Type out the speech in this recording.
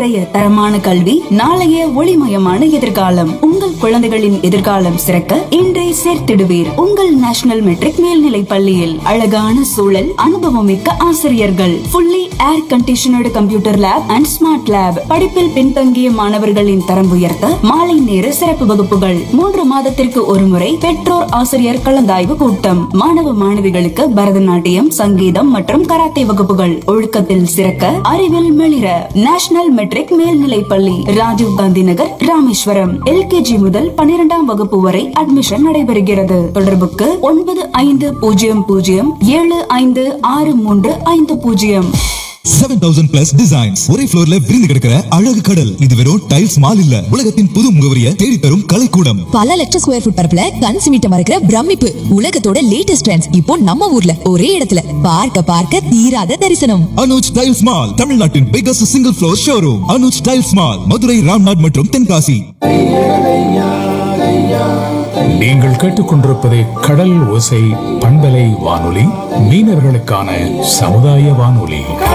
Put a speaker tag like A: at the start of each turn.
A: இன்றைய தரமான கல்வி, நாளைய ஒளிமயமான எதிர்காலம். உங்கள் குழந்தைகளின் எதிர்காலம் சிறக்க இன்றை சேர்த்திடுவீர் உங்கள் நேஷனல் மெட்ரிக் மேல்நிலை பள்ளியில். அழகான சூழல், அனுபவமிக்க ஆசிரியர்கள், fully air conditioned computer lab and smart lab. படிப்பில் பின்தங்கிய மாணவர்களின் தரம் உயர்த்த மாலை நேர சிறப்பு வகுப்புகள். 3 மாதத்திற்கு ஒருமுறை பெற்றோர் ஆசிரியர் கலந்தாய்வு கூட்டம். மாணவ மாணவிகளுக்கு பரதநாட்டியம், சங்கீதம் மற்றும் கராத்தே வகுப்புகள். ஒழுக்கத்தில் சிறக்க, அறிவில் மிளிர. நேஷனல் மெட்ரிக் மேல்நிலை பள்ளி, ராஜீவ் காந்தி நகர், ராமேஸ்வரம். LKG முதல் 12ஆம் வகுப்பு வரை அட்மிஷன் நடைபெறுகிறது. தொடர்புக்கு 9575756350.
B: 7000 பிளஸ் டிசைன்ஸ் ஒரே ஃப்ளோர்ல விரிந்து கிடக்கிற அழகு கடல். இது வெறும் டைல்ஸ் மால் இல்ல, உலகத்தின் புது முகவரியை தேடி தரும் கலைக்கூடம்.
C: பல லட்சம் ஸ்கொயர் ஃபுட் பரப்புல கண் சிமிட்ட மறக்கிற பிரமிப்பு. உலகத்தோட லேட்டஸ்ட் ட்ரெண்ட்ஸ் இப்போ நம்ம ஊர்ல ஒரே இடத்துல. பார்க்க பார்க்க தீராத தரிசனம்.
B: அனுஜ் டைல்ஸ் மால், தமிழ்நாட்டின் biggest single floor showroom. Anuj tiles mall, Madurai, Ramnath மற்றும் தென்காசி.
D: நீங்கள் கேட்டுக்கொண்டிருப்பது கடல் ஓசை பண்பலை வானொலி, மீனவர்களுக்கான சமுதாய வானொலி.